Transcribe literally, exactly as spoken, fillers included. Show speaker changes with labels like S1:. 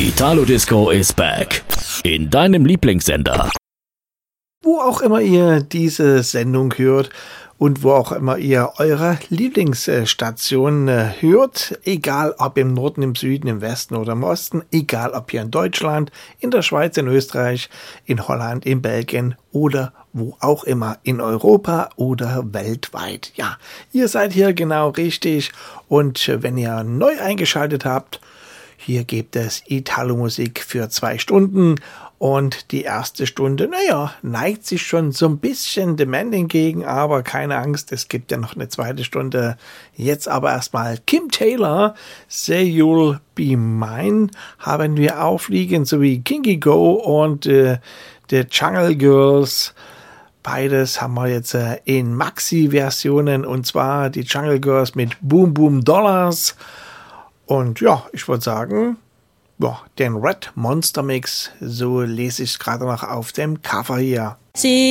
S1: Italo Disco is back. In deinem Lieblingssender.
S2: Wo auch immer ihr diese Sendung hört und wo auch immer ihr eure Lieblingsstation hört, egal ob im Norden, im Süden, im Westen oder im Osten, egal ob hier in Deutschland, in der Schweiz, in Österreich, in Holland, in Belgien oder wo auch immer, in Europa oder weltweit. Ja, ihr seid hier genau richtig und wenn ihr neu eingeschaltet habt, hier gibt es Italo-Musik für zwei Stunden und die erste Stunde, naja, neigt sich schon so ein bisschen dem Ende entgegen, aber keine Angst, es gibt ja noch eine zweite Stunde. Jetzt aber erstmal Kim Taylor, Say You'll Be Mine, haben wir aufliegen, sowie Kinky Go und äh, The Jungle Girls. Beides haben wir jetzt äh, in Maxi-Versionen und zwar die Jungle Girls mit Boom Boom Dollars. Und ja, ich würde sagen, ja, den Red Monster Mix, so lese ich es gerade noch auf dem Cover hier.
S3: See